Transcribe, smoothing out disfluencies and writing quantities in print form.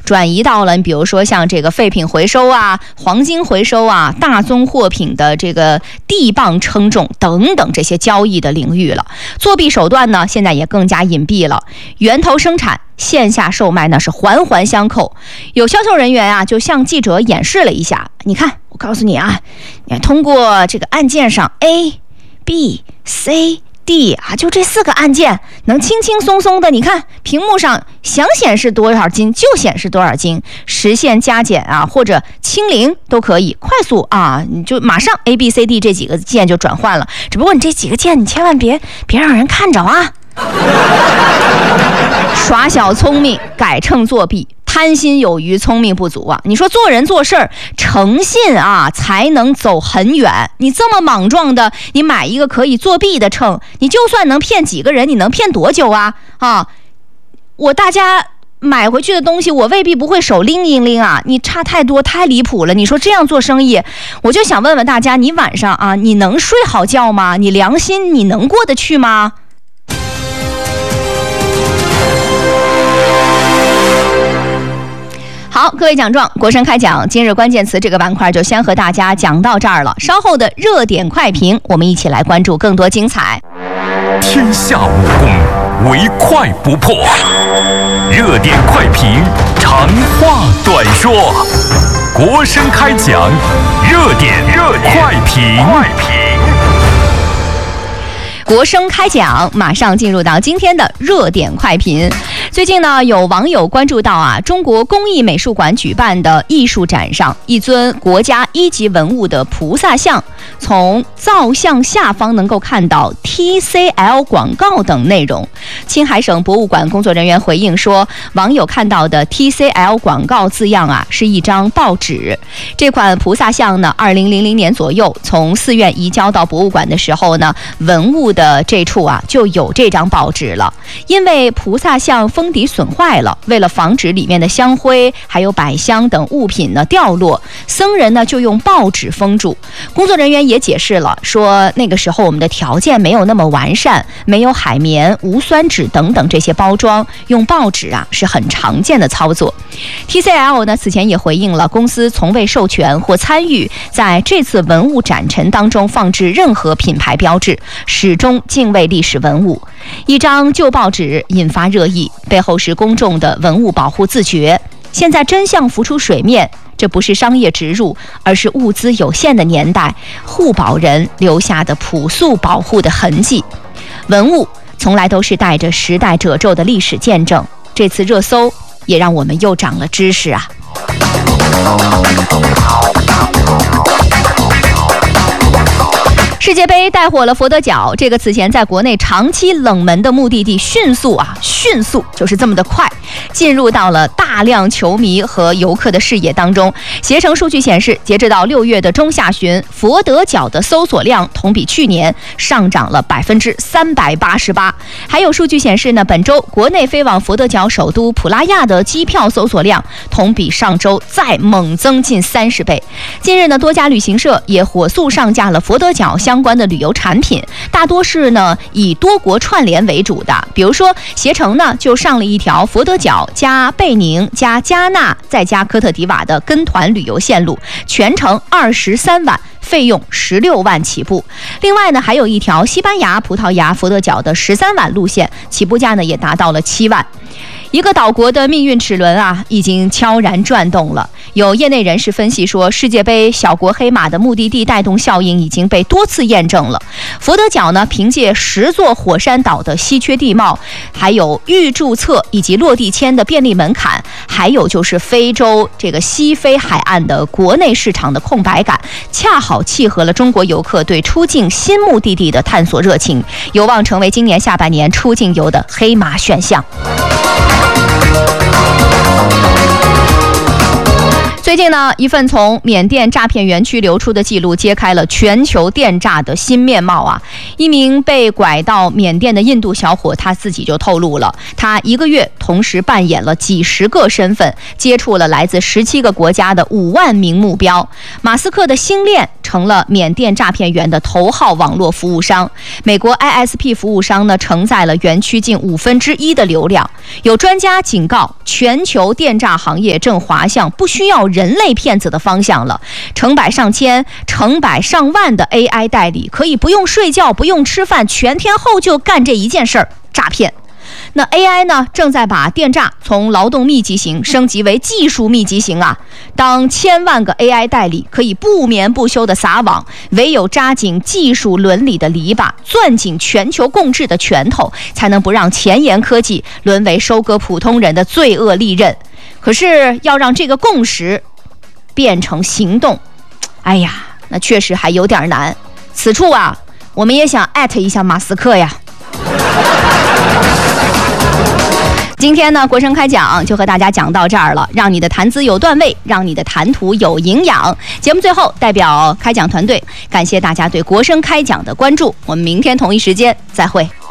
转移到了比如说像这个废品回收啊、黄金回收啊、大宗货品的这个地磅称重等等这些交易的领域了。作弊手段呢，现在也更加隐蔽了，源头生产、线下售卖呢是环环相扣。有销售人员啊，就向记者演示了一下，你看，我告诉你啊，你通过这个按键上 A、B、C、D 啊，就这4个按键，能轻轻松松的，你看屏幕上想显示多少斤就显示多少斤，实现加减啊或者清零都可以，快速啊，你就马上 A、B、C、D 这几个键就转换了。只不过你这几个键，你千万别让人看着啊。耍小聪明，改秤作弊，贪心有余，聪明不足啊！你说做人做事儿，诚信啊，才能走很远。你这么莽撞的，你买一个可以作弊的秤，你就算能骗几个人，你能骗多久啊？大家买回去的东西，我未必不会手拎一拎啊！你差太多，太离谱了！你说这样做生意，我就想问问大家，你晚上啊，你能睡好觉吗？你良心你能过得去吗？好，各位奖状，国声开讲，今日关键词这个板块就先和大家讲到这儿了。稍后的热点快评，我们一起来关注更多精彩。 天下武功，唯快不破。热点快评，长话短说。国声开讲，热点快评。 国声开讲，马上进入到今天的热点快评。最近呢，有网友关注到啊，中国工艺美术馆举办的艺术展上，一尊国家1级文物的菩萨像，从造像下方能够看到 TCL 广告等内容。青海省博物馆工作人员回应说，网友看到的 TCL 广告字样啊，是一张报纸。这款菩萨像呢，2000年左右从寺院移交到博物馆的时候呢，文物的这处啊就有这张报纸了。因为菩萨像封底损坏了，为了防止里面的香灰还有百香等物品呢掉落，僧人呢就用报纸封住。工作人员也解释了，说那个时候我们的条件没有那么完善，没有海绵、无酸纸等等这些包装，用报纸啊是很常见的操作。TCL 呢此前也回应了，公司从未授权或参与在这次文物展陈当中放置任何品牌标志，始终敬畏历史文物。一张旧报纸引发热议，背后是公众的文物保护自觉。现在真相浮出水面，这不是商业植入，而是物资有限的年代，护保人留下的朴素保护的痕迹。文物从来都是带着时代褶皱的历史见证，这次热搜也让我们又长了知识啊。世界杯带火了佛得角，这个此前在国内长期冷门的目的地，迅速就是这么的快，进入到了大量球迷和游客的视野当中。携程数据显示，截止到6月的中下旬，佛得角的搜索量同比去年上涨了388%。还有数据显示呢，本周国内飞往佛得角首都普拉亚的机票搜索量同比上周再猛增近30倍。近日呢，多家旅行社也火速上架了佛得角相关的旅游产品，大多是呢以多国串联为主的。比如说携程呢就上了一条佛得角加贝宁加加纳再加科特迪瓦的跟团旅游线路，全程23万，费用16万起步。另外呢，还有一条西班牙、葡萄牙佛得角的13晚路线，起步价呢也达到了7万。一个岛国的命运齿轮啊，已经悄然转动了。有业内人士分析说，世界杯小国黑马的目的地带动效应已经被多次验证了。佛得角呢，凭借10座火山岛的稀缺地貌，还有预注册以及落地签的便利门槛，还有就是非洲这个西非海岸的国内市场的空白感，恰好契合了中国游客对出境新目的地的探索热情，有望成为今年下半年出境游的黑马选项。最最近呢，一份从缅甸诈骗园区流出的记录揭开了全球电诈的新面貌啊！一名被拐到缅甸的印度小伙，他自己就透露了，他1个月同时扮演了几十个身份，接触了来自17个国家的5万名目标。马斯克的星链成了缅甸诈骗员的头号网络服务商。美国 ISP 服务商呢，承载了园区近1/5的流量。有专家警告，全球电诈行业正滑向不需要人类骗子的方向了。成百上千、成百上万的 AI 代理，可以不用睡觉、不用吃饭，全天候就干这一件事儿——诈骗。那 AI 呢，正在把电诈从劳动密集型升级为技术密集型啊！当千万个 AI 代理可以不眠不休地撒网，唯有扎紧技术伦理的篱笆，攥紧全球共治的拳头，才能不让前沿科技沦为收割普通人的罪恶利刃。可是要让这个共识变成行动，哎呀，那确实还有点难。此处啊，我们也想艾特一下马斯克呀。今天呢，国声开讲就和大家讲到这儿了，让你的谈资有段位，让你的谈吐有营养。节目最后，代表开讲团队感谢大家对国声开讲的关注，我们明天同一时间再会。